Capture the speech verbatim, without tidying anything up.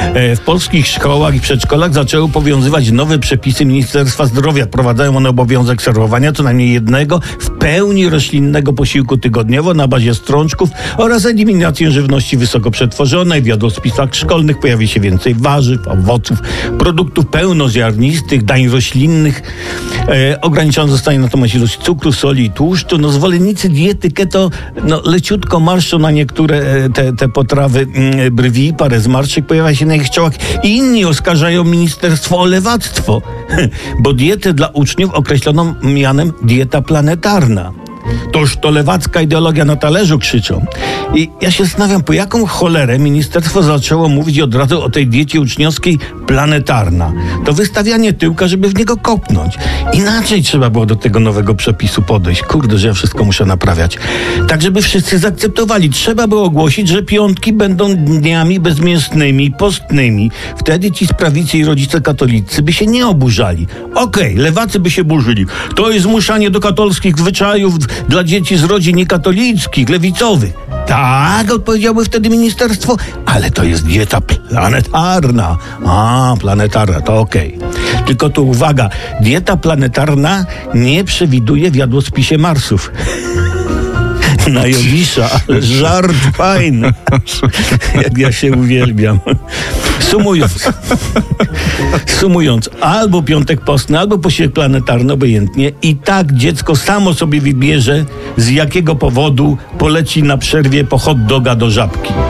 W polskich szkołach i przedszkolach zaczęły obowiązywać nowe przepisy Ministerstwa Zdrowia. Wprowadzają one obowiązek serwowania co najmniej jednego w pełni roślinnego posiłku tygodniowo na bazie strączków oraz eliminację żywności wysoko przetworzonej. W jadłospisach szkolnych pojawi się więcej warzyw, owoców, produktów pełnoziarnistych, dań roślinnych. E, ograniczona zostanie natomiast ilość cukru, soli i tłuszczu. No, zwolennicy diety keto no, leciutko marszczą na niektóre e, te, te potrawy mm, brwi, parę zmarszczek pojawia się na ich czołach i inni oskarżają ministerstwo o lewactwo, bo dietę dla uczniów określono mianem dieta planetarna. Toż to lewacka ideologia na talerzu, krzyczą. I ja się zastanawiam, po jaką cholerę ministerstwo zaczęło mówić od razu o tej diecie uczniowskiej planetarna. To wystawianie tyłka, żeby w niego kopnąć. Inaczej trzeba było do tego nowego przepisu podejść. Kurde, że ja wszystko muszę naprawiać. Tak, żeby wszyscy zaakceptowali. Trzeba było ogłosić, że piątki będą dniami bezmięsnymi, postnymi. Wtedy ci z prawicy i rodzice katolicy by się nie oburzali. Okej, okay, lewacy by się burzyli. To jest zmuszanie do katolskich zwyczajów dla dzieci z rodzin niekatolickich, lewicowych. Tak, odpowiedziałby wtedy ministerstwo, ale to jest dieta planetarna. A, planetarna, to okej. Okay. Tylko tu uwaga, dieta planetarna nie przewiduje w jadłospisie Marsów. Na Jowisza, ale żart fajny. Jak ja się uwielbiam. Sumując, sumując, albo piątek postny, albo posiłek planetarny, obojętnie, i tak dziecko samo sobie wybierze, z jakiego powodu poleci na przerwie po hot doga do Żabki.